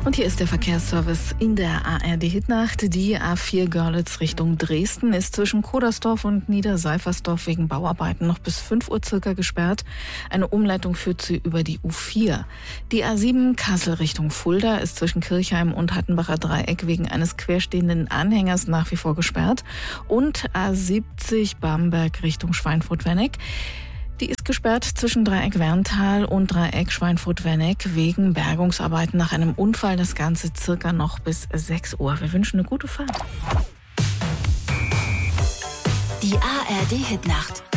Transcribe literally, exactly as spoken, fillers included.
Und hier ist der Verkehrsservice in der A R D-Hitnacht. Die A vier Görlitz Richtung Dresden ist zwischen Kodersdorf und Niederseifersdorf wegen Bauarbeiten noch bis fünf Uhr circa gesperrt. Eine Umleitung führt sie über die U vier. Die A sieben Kassel Richtung Fulda ist zwischen Kirchheim und Hattenbacher Dreieck wegen eines querstehenden Anhängers nach wie vor gesperrt. Und A siebzig Bamberg Richtung Schweinfurt-Wenneck. Die ist gesperrt zwischen Dreieck Werntal und Dreieck Schweinfurt-Wenneck wegen Bergungsarbeiten nach einem Unfall. Das Ganze circa noch bis sechs Uhr. Wir wünschen eine gute Fahrt. Die A R D-Hitnacht.